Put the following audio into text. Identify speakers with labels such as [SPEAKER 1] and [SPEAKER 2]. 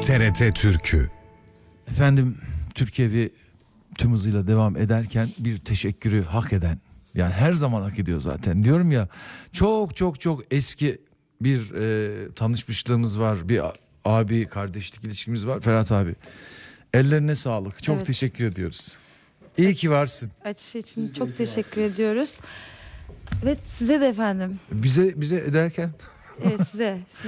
[SPEAKER 1] TRT Türkü.
[SPEAKER 2] Efendim, Türkiye'yi tüm hızıyla devam ederken bir teşekkürü hak eden, yani her zaman hak ediyor zaten. Diyorum ya, çok çok çok eski bir tanışmışlığımız var. Bir abi kardeşlik ilişkimiz var, Ferhat abi. Ellerine sağlık. Çok
[SPEAKER 3] Evet.
[SPEAKER 2] teşekkür ediyoruz. İyi ki varsın.
[SPEAKER 3] Açışı için çok teşekkür ediyoruz. Evet, size de efendim.
[SPEAKER 2] Bize ederken
[SPEAKER 3] Evet, size